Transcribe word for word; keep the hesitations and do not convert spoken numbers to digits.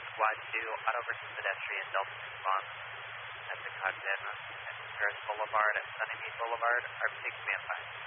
Squad two, auto versus pedestrian, Delta response at the Cogden and Paris Boulevard and Sunnymead Boulevard, R P six stand by.